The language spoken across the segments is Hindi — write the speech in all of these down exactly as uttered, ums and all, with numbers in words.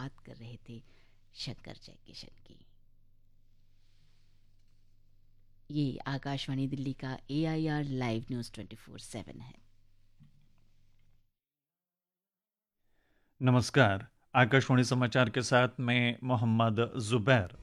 बात कर रहे थे शंकर जयकिशन की। ये आकाशवाणी दिल्ली का ए I R live news twenty four seven है। नमस्कार, आकाशवाणी समाचार के साथ मैं मोहम्मद जुबैर।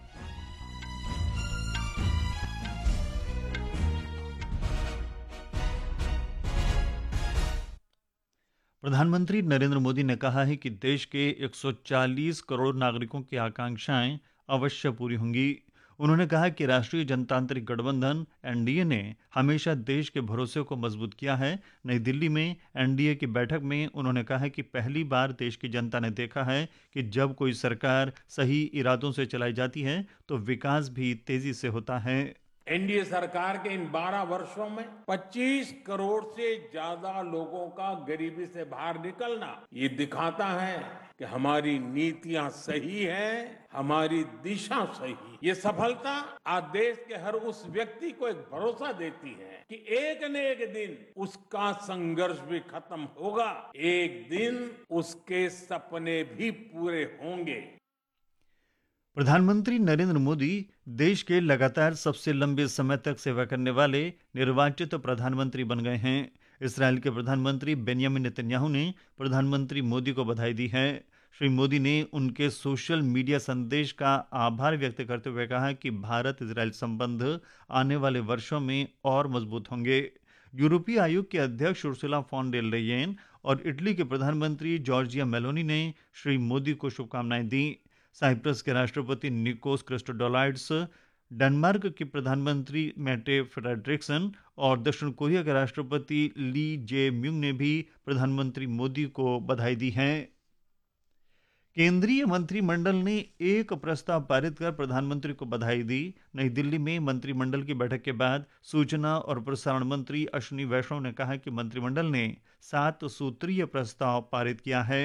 प्रधानमंत्री नरेंद्र मोदी ने कहा है कि देश के एक सौ चालीस करोड़ नागरिकों की आकांक्षाएं अवश्य पूरी होंगी। उन्होंने कहा कि राष्ट्रीय जनतांत्रिक गठबंधन एन डी ए ने हमेशा देश के भरोसे को मजबूत किया है। नई दिल्ली में एन डी ए की बैठक में उन्होंने कहा कि पहली बार देश की जनता ने देखा है कि जब कोई सरकार सही इरादों से चलाई जाती है तो विकास भी तेजी से होता है। एन डी ए सरकार के इन बारह वर्षों में पच्चीस करोड़ से ज्यादा लोगों का गरीबी से बाहर निकलना ये दिखाता है कि हमारी नीतियां सही हैं, हमारी दिशा सही है। ये सफलता आज देश के हर उस व्यक्ति को एक भरोसा देती है कि एक न एक दिन उसका संघर्ष भी खत्म होगा, एक दिन उसके सपने भी पूरे होंगे। प्रधानमंत्री नरेंद्र मोदी देश के लगातार सबसे लंबे समय तक सेवा करने वाले निर्वाचित प्रधानमंत्री बन गए हैं। इसराइल के प्रधानमंत्री बेंयामिन नेतन्याहू ने प्रधानमंत्री मोदी को बधाई दी है। श्री मोदी ने उनके सोशल मीडिया संदेश का आभार व्यक्त करते हुए कहा कि भारत इजराइल संबंध आने वाले वर्षों में और मजबूत होंगे। यूरोपीय आयोग के अध्यक्ष उर्सुला फॉन डेर लेयेन और इटली के प्रधानमंत्री जॉर्जिया मेलोनी ने श्री मोदी को शुभकामनाएं दी। साइप्रस के राष्ट्रपति निकोस क्रिस्टोडोलाइड्स, डेनमार्क के प्रधानमंत्री मेटे फ्रेडरिक्सन और दक्षिण कोरिया के राष्ट्रपति ली जे म्यूंग ने भी प्रधानमंत्री मोदी को बधाई दी है। केंद्रीय मंत्रिमंडल ने एक प्रस्ताव पारित कर प्रधानमंत्री को बधाई दी। नई दिल्ली में मंत्रिमंडल की बैठक के बाद सूचना और प्रसारण मंत्री अश्विनी वैष्णव ने कहा कि मंत्रिमंडल ने सात सूत्रीय प्रस्ताव पारित किया है।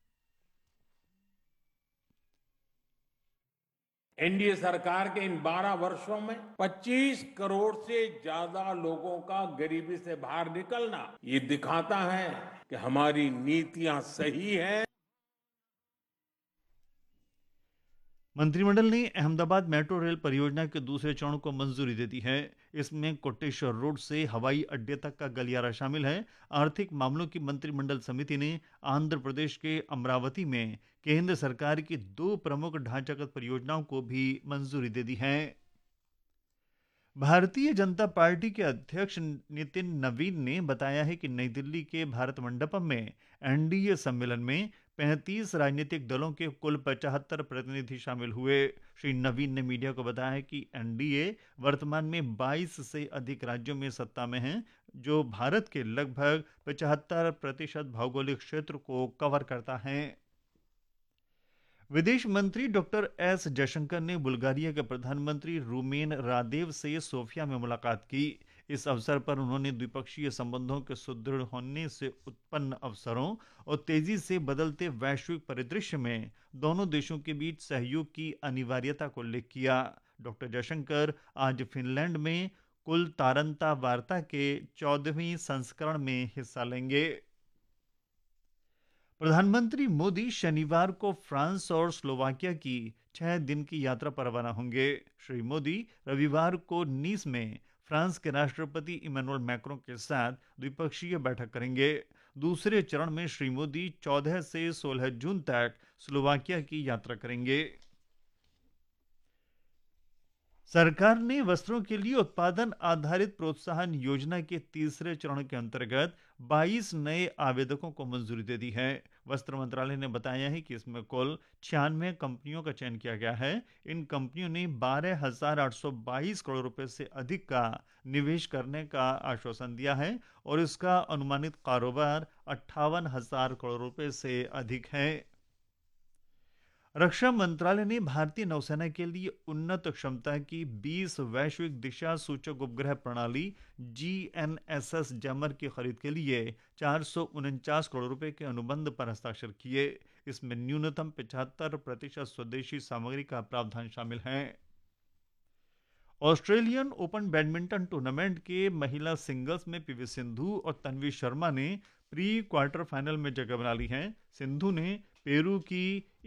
एन डी ए सरकार के इन बारह वर्षों में पच्चीस करोड़ से ज्यादा लोगों का गरीबी से बाहर निकलना ये दिखाता है कि हमारी नीतियां सही हैं। मंत्रिमंडल ने अहमदाबाद मेट्रो रेल परियोजना के दूसरे चरण को मंजूरी दे दी है। इसमें कोटेश्वर रोड से हवाई अड्डे तक का गलियारा शामिल है। आर्थिक मामलों की मंत्रिमंडल समिति ने आंध्र प्रदेश के अमरावती में केंद्र सरकार की दो प्रमुख ढांचागत परियोजनाओं को भी मंजूरी दे दी है। भारतीय जनता पार्टी के अध्यक्ष नितिन नवीन ने बताया है कि नई दिल्ली के भारत मंडपम में एन डी ए सम्मेलन में पैंतीस राजनीतिक दलों के कुल पचहत्तर प्रतिनिधि शामिल हुए। श्री नवीन ने मीडिया को बताया है कि एन डी ए वर्तमान में बाईस से अधिक राज्यों में सत्ता में है, जो भारत के लगभग पचहत्तर प्रतिशत भौगोलिक क्षेत्र को कवर करता है। विदेश मंत्री डॉक्टर एस जयशंकर ने बुल्गारिया के प्रधानमंत्री रूमेन रादेव से सोफिया में मुलाकात की। इस अवसर पर उन्होंने द्विपक्षीय संबंधों के सुदृढ़ होने से उत्पन्न अवसरों और तेजी से बदलते वैश्विक परिदृश्य में दोनों देशों के बीच सहयोग की अनिवार्यता को उल्लेख किया। डॉक्टर जयशंकर आज फिनलैंड में कुल तारंता वार्ता के चौदहवीं संस्करण में हिस्सा लेंगे। प्रधानमंत्री मोदी शनिवार को फ्रांस और स्लोवाकिया की छह दिन की यात्रा पर रवाना होंगे। श्री मोदी रविवार को नीस में फ्रांस के राष्ट्रपति इमैनुअल मैक्रों के साथ द्विपक्षीय बैठक करेंगे। दूसरे चरण में श्री मोदी चौदह से सोलह जून तक स्लोवाकिया की यात्रा करेंगे। सरकार ने वस्त्रों के लिए उत्पादन आधारित प्रोत्साहन योजना के तीसरे चरण के अंतर्गत बाईस नए आवेदकों को मंजूरी दे दी है। वस्त्र मंत्रालय ने बताया है कि इसमें कुल छियानवे कंपनियों का चयन किया गया है। इन कंपनियों ने बारह हजार आठ सौ बाईस करोड़ रुपए से अधिक का निवेश करने का आश्वासन दिया है और इसका अनुमानित कारोबार अट्ठावन हजार करोड़ रुपए से अधिक है। रक्षा मंत्रालय ने भारतीय नौसेना के लिए उन्नत क्षमता की बीस वैश्विक दिशा सूचक उपग्रह प्रणाली G N S S jammer की खरीद के लिए चार सौ उनचास करोड़ रुपए के अनुबंध पर हस्ताक्षर किए। इसमें न्यूनतम पचहत्तर प्रतिशत स्वदेशी सामग्री का प्रावधान शामिल है। ऑस्ट्रेलियन ओपन बैडमिंटन टूर्नामेंट के महिला सिंगल्स में पीवी सिंधु और तन्वी शर्मा ने प्री क्वार्टर फाइनल में जगह बना ली है। सिंधु ने पेरू की